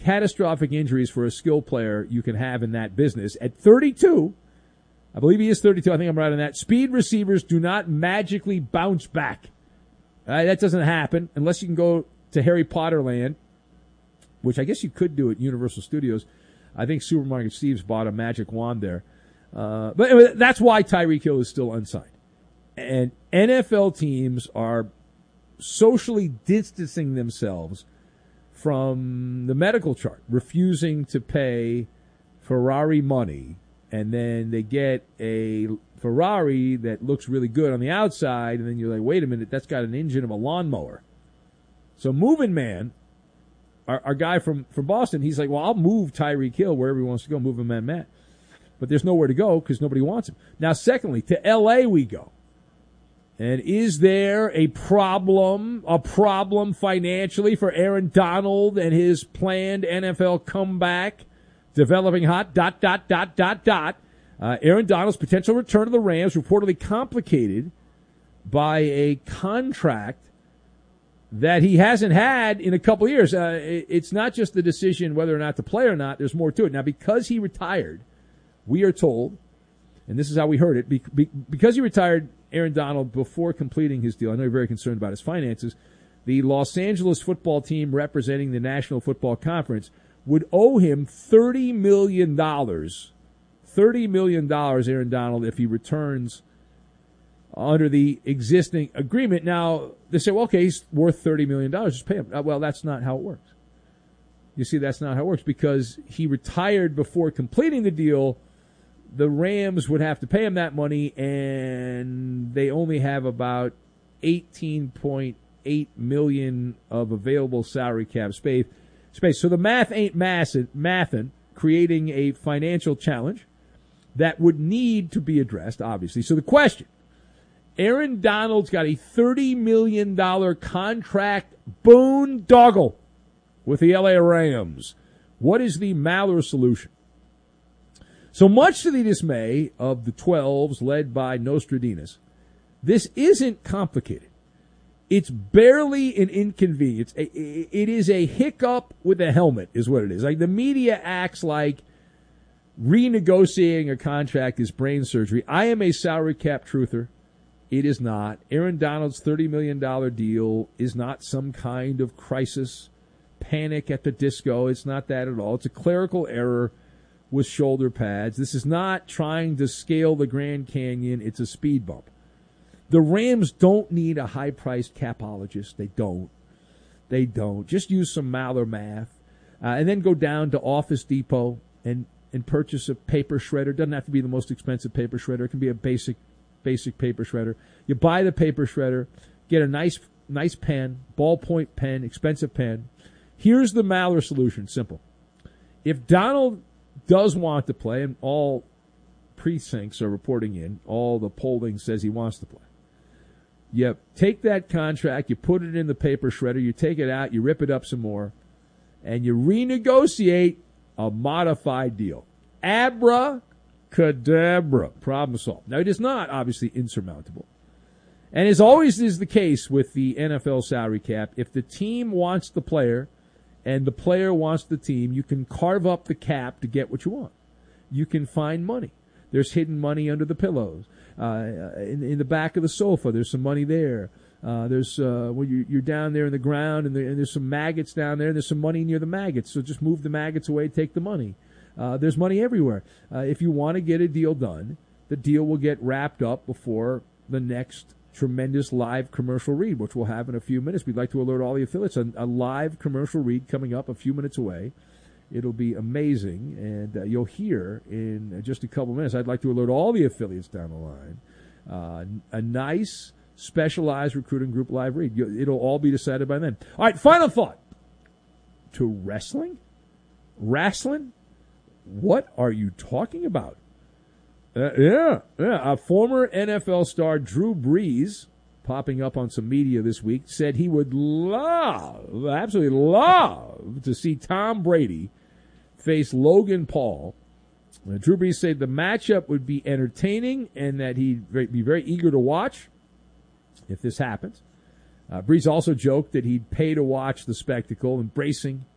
catastrophic injuries for a skill player you can have in that business. At 32, I believe he is 32, I think I'm right on that, speed receivers do not magically bounce back. That doesn't happen unless you can go to Harry Potter land, which I guess you could do at Universal Studios. I think Supermarket Steve's bought a magic wand there. But that's why Tyreek Hill is still unsigned. And NFL teams are socially distancing themselves from the medical chart, refusing to pay Ferrari money, and then they get a Ferrari that looks really good on the outside, and then you're like, wait a minute, that's got an engine of a lawnmower. So Moving Man, our guy from Boston, he's like, well, I'll move Tyreek Hill wherever he wants to go, Moving Man Matt. But there's nowhere to go because nobody wants him. Now, secondly, to L.A. we go. And is there a problem financially for Aaron Donald and his planned NFL comeback, developing hot, ... Aaron Donald's potential return to the Rams reportedly complicated by a contract that he hasn't had in a couple of years. It's not just the decision whether or not to play or not. There's more to it. Now, because he retired, we are told, and this is how we heard it, because he retired, Aaron Donald, before completing his deal, I know you're very concerned about his finances, the Los Angeles football team representing the National Football Conference would owe him $30 million. $30 million, Aaron Donald, if he returns under the existing agreement. Now, they say, well, okay, he's worth $30 million. Just pay him. Well, that's not how it works. You see, that's not how it works because he retired before completing the deal. The Rams would have to pay him that money, and they only have about $18.8 million of available salary cap space. So the math ain't mathin', creating a financial challenge that would need to be addressed, obviously. So the question, Aaron Donald's got a $30 million contract boondoggle with the LA Rams. What is the Maller solution? So much to the dismay of the 12s led by Nostradamus, this isn't complicated. It's barely an inconvenience. It is a hiccup with a helmet is what it is. Like the media acts like renegotiating a contract is brain surgery. I am a salary cap truther. It is not. Aaron Donald's $30 million deal is not some kind of crisis, panic at the disco. It's not that at all. It's a clerical error with shoulder pads. This is not trying to scale the Grand Canyon. It's a speed bump. The Rams don't need a high-priced capologist. They don't. Just use some Maller math. And then go down to Office Depot and purchase a paper shredder. Doesn't have to be the most expensive paper shredder. It can be a basic paper shredder. You buy the paper shredder, get a nice pen, ballpoint pen, expensive pen. Here's the Maller solution. Simple. If Donald does want to play, and all precincts are reporting in, all the polling says he wants to play, you take that contract, you put it in the paper shredder, you take it out, you rip it up some more, and you renegotiate a modified deal. Abracadabra. Problem solved. Now, it is not obviously insurmountable. And as always is the case with the NFL salary cap, if the team wants the player and the player wants the team, you can carve up the cap to get what you want. You can find money. There's hidden money under the pillows. In the back of the sofa, there's some money there. There's when you're down there in the ground, and there's some maggots down there, and there's some money near the maggots. So just move the maggots away, take the money. There's money everywhere. If you want to get a deal done, the deal will get wrapped up before the next tremendous live commercial read, which we'll have in a few minutes. We'd like to alert all the affiliates. A live commercial read coming up a few minutes away. It'll be amazing, and you'll hear in just a couple minutes. I'd like to alert all the affiliates down the line. A nice, specialized recruiting group live read. It'll all be decided by then. All right, final thought. To wrestling? Wrestling? What are you talking about? Yeah. A former NFL star, Drew Brees, popping up on some media this week, said he would absolutely love to see Tom Brady face Logan Paul. Drew Brees said the matchup would be entertaining and that he'd be very eager to watch if this happens. Brees also joked that he'd pay to watch the spectacle, embracing